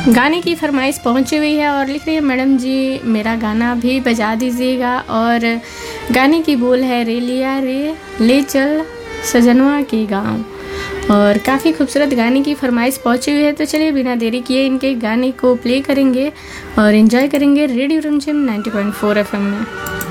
गाने की फरमाइश पहुंची हुई है और लिख रही है मैडम जी मेरा गाना भी बजा दीजिएगा। और गाने की बोल है रे लिया रे ले चल सजनवा के गाँव। और काफ़ी खूबसूरत गाने की फरमाइश पहुंची हुई है, तो चलिए बिना देरी किए इनके गाने को प्ले करेंगे और एंजॉय करेंगे रेडियो रिमझिम 90.4 FM में।